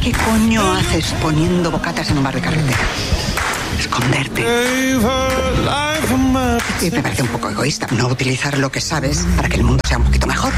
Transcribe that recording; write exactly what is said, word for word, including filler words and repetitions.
¿Qué coño haces poniendo bocatas en un bar de carretera? Esconderte. Y me parece un poco egoísta no utilizar lo que sabes para que el mundo sea un poquito mejor.